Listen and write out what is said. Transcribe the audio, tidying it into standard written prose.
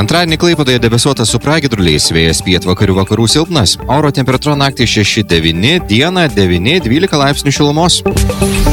Antradienį Klaipėdoje debesuota su pragiedruliais, vėjas pietvakarių vakarų silpnas, oro temperatūra naktį 6-9, dieną 9-12 laipsnių šilumos.